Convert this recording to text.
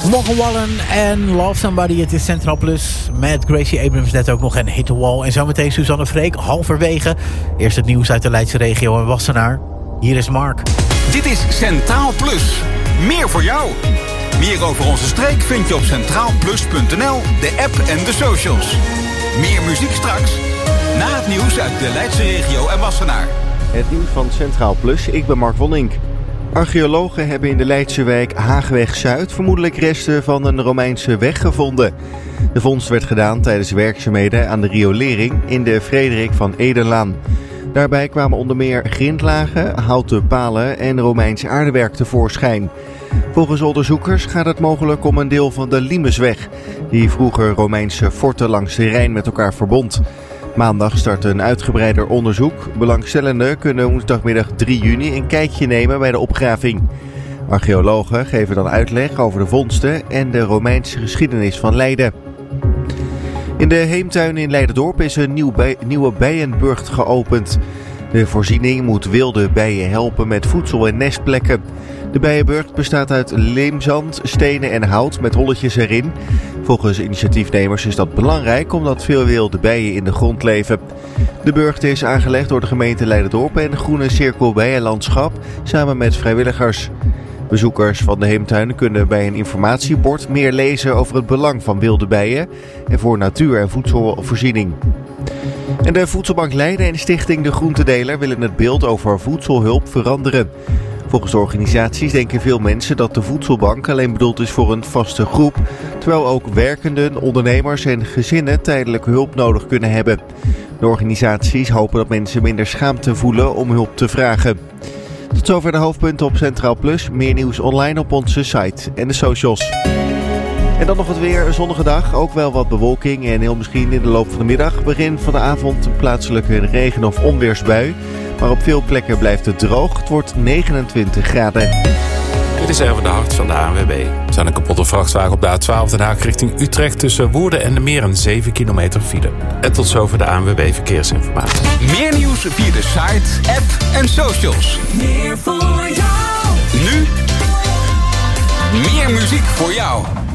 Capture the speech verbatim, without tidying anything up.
Morgan Wallen en Love Somebody. Het is Centraal Plus met Gracie Abrams net ook nog een Hit the Wall. En zometeen Suzanne Freek, halverwege. Eerst het nieuws uit de Leidse regio en Wassenaar. Hier is Mark. Dit is Centraal Plus. Meer voor jou. Meer over onze streek vind je op centraal plus punt n l, de app en de socials. Meer muziek straks, na het nieuws uit de Leidse regio en Wassenaar. Het nieuws van Centraal Plus, ik ben Mark Wonnink. Archeologen hebben in de Leidse wijk Haagweg-Zuid vermoedelijk resten van een Romeinse weg gevonden. De vondst werd gedaan tijdens werkzaamheden aan de riolering in de Frederik van Edenlaan. Daarbij kwamen onder meer grindlagen, houten palen en Romeins aardewerk tevoorschijn. Volgens onderzoekers gaat het mogelijk om een deel van de Limesweg, die vroeger Romeinse forten langs de Rijn met elkaar verbond. Maandag start een uitgebreider onderzoek. Belangstellenden kunnen woensdagmiddag drie juni een kijkje nemen bij de opgraving. Archeologen geven dan uitleg over de vondsten en de Romeinse geschiedenis van Leiden. In de Heemtuin in Leiderdorp is een nieuw bij, nieuwe bijenburcht geopend. De voorziening moet wilde bijen helpen met voedsel en nestplekken. De bijenburcht bestaat uit leemzand, stenen en hout met holletjes erin. Volgens initiatiefnemers is dat belangrijk omdat veel wilde bijen in de grond leven. De burcht is aangelegd door de gemeente Leiderdorp en Groene Cirkel Bijenlandschap samen met vrijwilligers. Bezoekers van de Heemtuin kunnen bij een informatiebord meer lezen over het belang van wilde bijen en voor natuur- en voedselvoorziening. En de Voedselbank Leiden en Stichting De Groentedeler willen het beeld over voedselhulp veranderen. Volgens de organisaties denken veel mensen dat de voedselbank alleen bedoeld is voor een vaste groep, terwijl ook werkenden, ondernemers en gezinnen tijdelijke hulp nodig kunnen hebben. De organisaties hopen dat mensen minder schaamte voelen om hulp te vragen. Tot zover de hoofdpunten op Centraal Plus. Meer nieuws online op onze site en de socials. En dan nog het weer, een zonnige dag, ook wel wat bewolking en heel misschien in de loop van de middag. Begin van de avond een plaatselijke regen- of onweersbui. Maar op veel plekken blijft het droog. Het wordt negenentwintig graden. Dit is Erwin de Hart van de A N W B. Er zijn een kapotte vrachtwagen op de A twaalf Den Haag richting Utrecht tussen Woerden en de Meer een zeven kilometer file. En tot zover de A N W B Verkeersinformatie. Meer nieuws via de site, app en socials. Meer voor jou. Nu meer muziek voor jou.